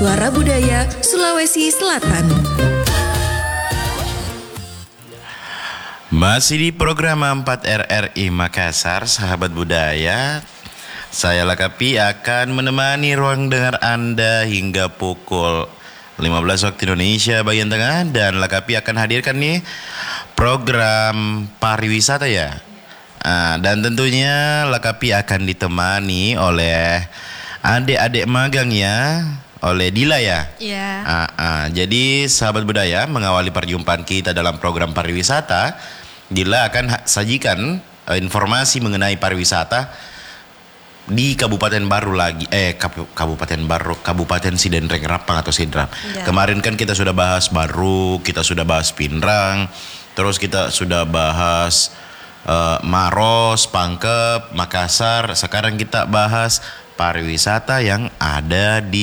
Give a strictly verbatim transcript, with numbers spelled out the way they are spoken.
Suara Budaya Sulawesi Selatan. Masih di program empat R R I Makassar, sahabat budaya. Saya Lakapi akan menemani ruang dengar Anda hingga pukul lima belas waktu Indonesia bagian tengah. Dan Lakapi akan hadirkan nih program pariwisata ya. Nah, dan tentunya Lakapi akan ditemani oleh adik-adik magang ya, oleh Dila ya. Iya. Ah, ah. Jadi sahabat budaya, mengawali perjumpaan kita dalam program pariwisata, Dila akan ha- sajikan uh, informasi mengenai pariwisata di Kabupaten Baru lagi, eh Kabu- Kabupaten Baru, Kabupaten Sidenreng Rapang atau Sidrap. Ya. Kemarin kan kita sudah bahas Baru, kita sudah bahas Pinrang, terus kita sudah bahas uh, Maros, Pangkep, Makassar. Sekarang kita bahas pariwisata yang ada di